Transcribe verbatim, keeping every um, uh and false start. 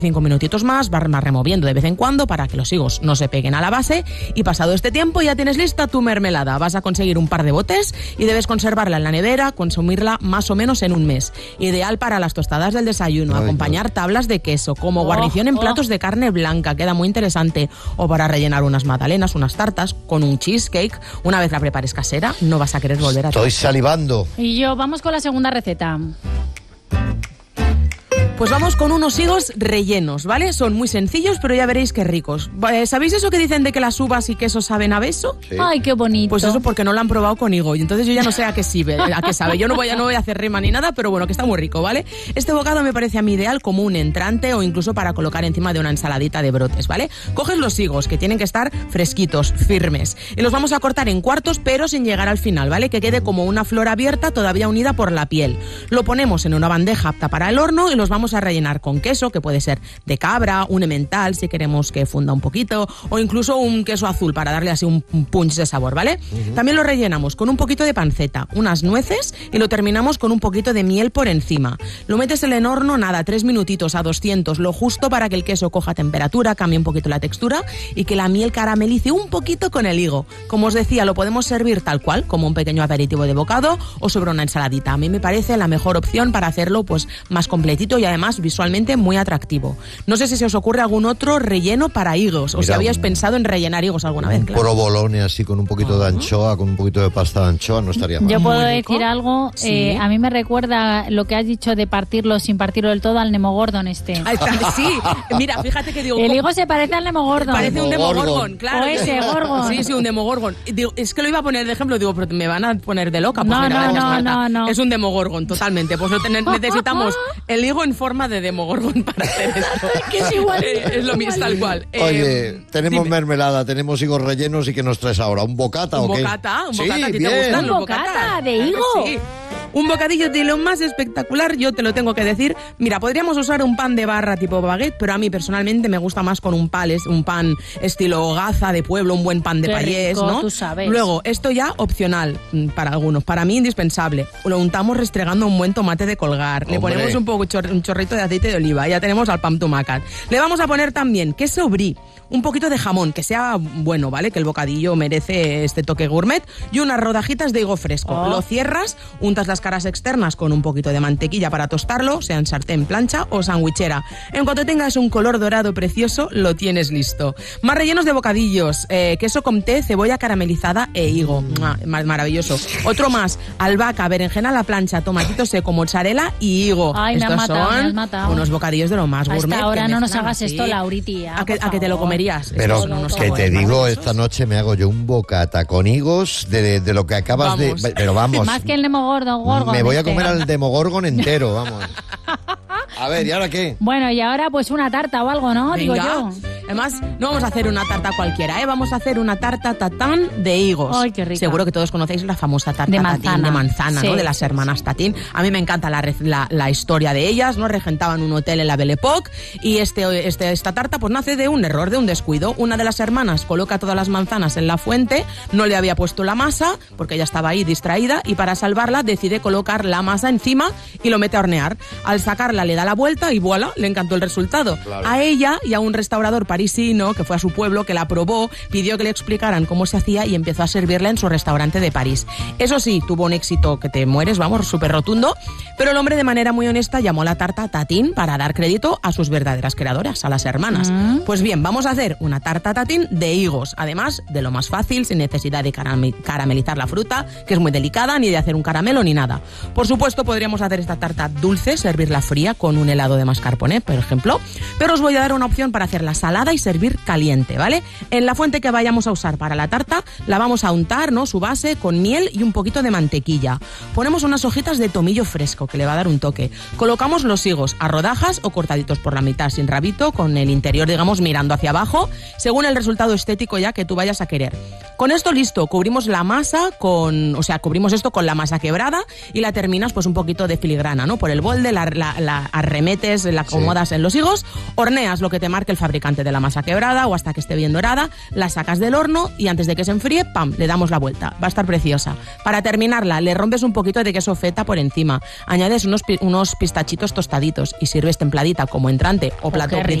Cinco minutitos más, vas removiendo de vez en cuando para que los higos no se peguen a la base y pasado este tiempo ya tienes lista tu mermelada. Vas a conseguir un par de botes y debes conservarla en la nevera, consumirla más o menos en un mes. Ideal para las tostadas del desayuno, Ay, acompañar no. tablas de queso, como oh, guarnición en oh. platos de carne blanca, queda muy interesante, o para rellenar unas magdalenas, unas tartas, con un cheesecake. Una vez la prepares casera, no vas a querer volver a Estoy tratar. salivando. Y yo, vamos con la segunda receta. Pues vamos con unos higos rellenos, ¿vale? Son muy sencillos, pero ya veréis qué ricos. ¿Sabéis eso que dicen de que las uvas y queso saben a beso? Sí. Ay, qué bonito. Pues eso porque no lo han probado con higo. Y entonces yo ya no sé a qué sirve, a qué sabe. Yo no voy a, no voy a hacer rima ni nada, pero bueno, que está muy rico, ¿vale? Este bocado me parece a mí ideal como un entrante o incluso para colocar encima de una ensaladita de brotes, ¿vale? Coges los higos, que tienen que estar fresquitos, firmes. Y los vamos a cortar en cuartos, pero sin llegar al final, ¿vale? Que quede como una flor abierta todavía unida por la piel. Lo ponemos en una bandeja apta para el horno y los vamos a rellenar con queso, que puede ser de cabra, un emmental si queremos que funda un poquito, o incluso un queso azul para darle así un punch de sabor, ¿vale? Uh-huh. También lo rellenamos con un poquito de panceta, unas nueces y lo terminamos con un poquito de miel por encima. Lo metes en el horno, nada, tres minutitos a doscientos, lo justo para que el queso coja temperatura, cambie un poquito la textura y que la miel caramelice un poquito con el higo. Como os decía, lo podemos servir tal cual, como un pequeño aperitivo de bocado o sobre una ensaladita. A mí me parece la mejor opción para hacerlo pues más completito y además visualmente muy atractivo. No sé si se os ocurre algún otro relleno para higos, o Mira, si habíais un, pensado en rellenar higos alguna un vez. Un claro. provolone así con un poquito uh-huh. de anchoa, con un poquito de pasta de anchoa, no estaría mal. Yo puedo decir algo, ¿Sí? eh, a mí me recuerda lo que has dicho de partirlo sin partirlo del todo al Nemogordon este. Sí, mira, fíjate que digo... El higo se parece al Nemogordon. Parece un Demogorgon, claro. O ese Gorgon. Sí, sí, un Demogorgon. Digo, es que lo iba a poner de ejemplo, digo, pero me van a poner de loca. Pues no, mira, no, no, no, no. Es un Demogorgon, totalmente. Pues lo ten- necesitamos el higo en forma de Demogorgon para hacer esto. Que es igual. Eh, es lo mismo, tal cual. Oye, eh, tenemos dime. mermelada, tenemos higos rellenos y ¿qué nos traes ahora? ¿Un bocata ¿Un o qué? bocata? ¿Un sí, bocata? ¿A ti bien. te gustan ¿Un los bocata bocatas? de higo? Claro que sí. Un bocadillo de lo más espectacular, yo te lo tengo que decir. Mira, podríamos usar un pan de barra tipo baguette, pero a mí personalmente me gusta más con un pan, un pan estilo gaza de pueblo, un buen pan de Qué payés, rico, ¿no? tú sabes. Luego, esto ya opcional para algunos, para mí indispensable. Lo untamos restregando un buen tomate de colgar. Hombre. Le ponemos un poco chor- un chorrito de aceite de oliva, ya tenemos al pan tumacat. Le vamos a poner también queso brie, un poquito de jamón, que sea bueno, ¿vale? Que el bocadillo merece este toque gourmet, y unas rodajitas de higo fresco. Oh. Lo cierras, untas las caras externas con un poquito de mantequilla para tostarlo, sea en sartén, plancha o sandwichera. En cuanto tengas un color dorado precioso, lo tienes listo. Más rellenos de bocadillos, eh, queso comté, cebolla caramelizada e higo. ¡Mua! Maravilloso. Otro más, albahaca, berenjena a la plancha, tomatito seco, mozzarella y higo. Ay, me Estos has matado, son me has matado. unos bocadillos de lo más A gourmet. esta hora que no nos mezclan hagas así. esto, Lauriti. ¿A que, a que te lo comerías? Pero Estos son unos que te sabores digo, maravillosos. esta noche me hago yo un bocata con higos de, de lo que acabas Vamos. de... Pero vamos. Más que el Nemogordon, Gorgon. Me voy a este. comer al Demogorgon entero, vamos. A ver, ¿y ahora qué? Bueno, y ahora pues una tarta o algo, ¿no? Digo Venga. yo. Además, no vamos a hacer una tarta cualquiera, ¿eh? Vamos a hacer una tarta tatán de higos. Ay, qué rica. Seguro que todos conocéis la famosa tarta De tatín manzana. de manzana, Sí, ¿no? De las sí, hermanas sí. Tatín. A mí me encanta la, re- la, la historia de ellas, ¿no? Regentaban un hotel en la Belle Époque y este, este, esta tarta pues nace de un error, de un descuido. Una de las hermanas coloca todas las manzanas en la fuente, no le había puesto la masa porque ella estaba ahí distraída y para salvarla decide colocar la masa encima y lo mete a hornear. Al sacarla le da la vuelta y voilà, le encantó el resultado. Claro. A ella y a un restaurador parisino que fue a su pueblo, que la probó, pidió que le explicaran cómo se hacía y empezó a servirla en su restaurante de París. Eso sí, tuvo un éxito que te mueres, vamos, súper rotundo, pero el hombre de manera muy honesta llamó la tarta tatín para dar crédito a sus verdaderas creadoras, a las hermanas. Mm. Pues bien, vamos a hacer una tarta tatín de higos, además de lo más fácil, sin necesidad de carame- caramelizar la fruta, que es muy delicada, ni de hacer un caramelo ni nada. Por supuesto, podríamos hacer esta tarta dulce, servirla fría con un helado de mascarpone, por ejemplo, pero os voy a dar una opción para hacerla salada y servir caliente, ¿vale? En la fuente que vayamos a usar para la tarta, la vamos a untar, ¿no? Su base con miel y un poquito de mantequilla. Ponemos unas hojitas de tomillo fresco, que le va a dar un toque. Colocamos los higos a rodajas o cortaditos por la mitad sin rabito, con el interior, digamos, mirando hacia abajo, según el resultado estético ya que tú vayas a querer. Con esto listo, cubrimos la masa con, o sea, cubrimos esto con la masa quebrada y la terminas pues un poquito de filigrana, ¿no? Por el molde, la, la, la arremetes, la acomodas sí. en los higos, horneas lo que te marque el fabricante de la masa quebrada o hasta que esté bien dorada, la sacas del horno y antes de que se enfríe, ¡pam!, le damos la vuelta. Va a estar preciosa. Para terminarla, le rompes un poquito de queso feta por encima, añades unos, unos pistachitos tostaditos y sirves templadita como entrante o plato Oh,